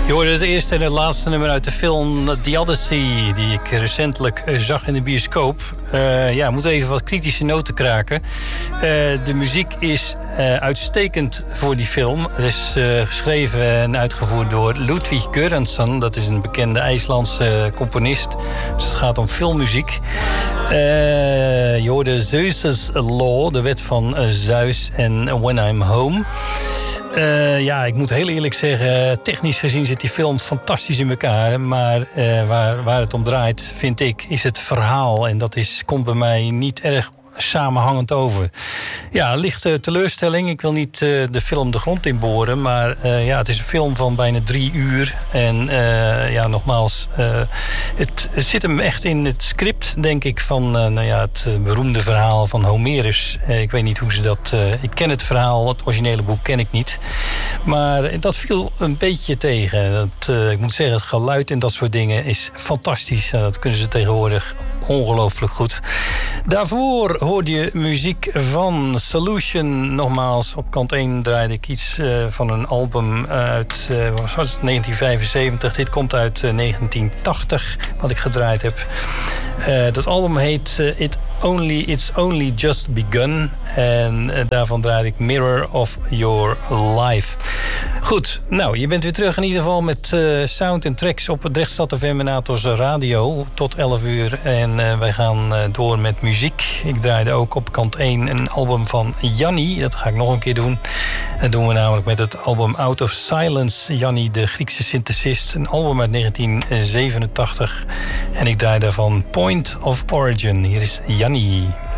Je hoorde het eerste en het laatste nummer uit de film The Odyssey, die ik recentelijk zag in de bioscoop. Ik moet even wat kritische noten kraken. De muziek is uitstekend voor die film. Het is geschreven en uitgevoerd door Ludwig Göransson. Dat is een bekende IJslandse componist. Dus het gaat om filmmuziek. Je hoorde Zeus' Law, de wet van Zeus en When I'm Home. Ik moet heel eerlijk zeggen, technisch gezien zit die film fantastisch in elkaar. Maar waar het om draait, vind ik, is het verhaal. En dat komt bij mij niet erg samenhangend over. Ja, lichte teleurstelling. Ik wil niet de film de grond inboren. Maar het is een film van bijna 3 uur. En nogmaals, het zit hem echt in het script, denk ik, van het beroemde verhaal van Homerus. Ik weet niet hoe ze dat... ik ken het verhaal, het originele boek ken ik niet. Maar dat viel een beetje tegen. Ik moet zeggen, het geluid en dat soort dingen is fantastisch. Dat kunnen ze tegenwoordig ongelooflijk goed. Daarvoor hoorde je muziek van Solution. Nogmaals, op kant 1 draaide ik iets van een album uit 1975. Dit komt uit 1980, wat ik gedraaid heb. Dat album heet It's Only Just Begun. En daarvan draaide ik Mirror of Your Life. Goed, je bent weer terug in ieder geval met sound en tracks op het Drechtstad FM en Atos Radio tot 11 uur. En wij gaan door met muziek. Ik draaide ook op kant 1 een album van Yanni. Dat ga ik nog een keer doen. Dat doen we namelijk met het album Out of Silence. Yanni, de Griekse synthesist. Een album uit 1987. En ik draai daarvan Point of Origin. Hier is Yanni.